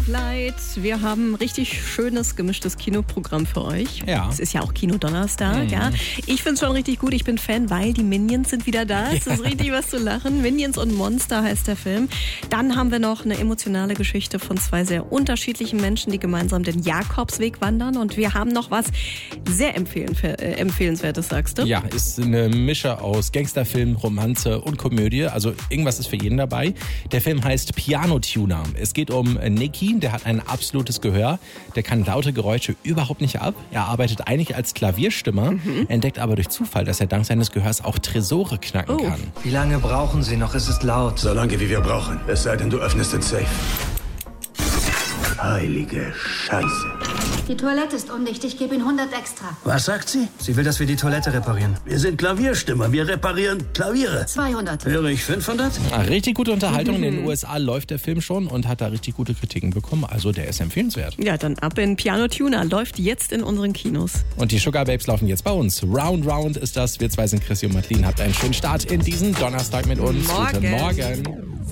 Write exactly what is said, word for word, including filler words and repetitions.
Spotlight. Wir haben ein richtig schönes, gemischtes Kinoprogramm für euch. Ja. Es ist ja auch Kinodonnerstag, Mhm. ja. Ich finde es schon richtig gut. Ich bin Fan, weil die Minions sind wieder da. Es ist richtig was zu lachen. Minions und Monster heißt der Film. Dann haben wir noch eine emotionale Geschichte von zwei sehr unterschiedlichen Menschen, die gemeinsam den Jakobsweg wandern. Und wir haben noch was sehr empfehlen, äh, empfehlenswertes, sagst du? Ja, ist eine Mische aus Gangsterfilm, Romanze und Komödie. Also irgendwas ist für jeden dabei. Der Film heißt Piano Tuner. Es geht um Nicky, der hat ein absolutes Gehör. Der kann laute Geräusche überhaupt nicht ab. Er arbeitet eigentlich als Klavierstimmer, mhm. entdeckt aber durch Zufall, dass er dank seines Gehörs auch Tresore knacken oh. kann. Wie lange brauchen Sie noch? Es ist laut. So lange, wie wir brauchen. Es sei denn, du öffnest den Safe. Heilige Scheiße. Die Toilette ist undicht. Ich gebe Ihnen hundert extra. Was sagt sie? Sie will, dass wir die Toilette reparieren. Wir sind Klavierstimmer. Wir reparieren Klaviere. zweihundert. Höre ich fünfhundert? Ah, richtig gute Unterhaltung. In den U S A läuft der Film schon und hat da richtig gute Kritiken bekommen. Also der ist empfehlenswert. Ja, dann ab in Piano Tuner. Läuft jetzt in unseren Kinos. Und die Sugar Babes laufen jetzt bei uns. Round Round ist das. Wir zwei sind Chrissy und Madeline. Habt einen schönen Start in diesen Donnerstag mit uns. Morgen. Guten Morgen.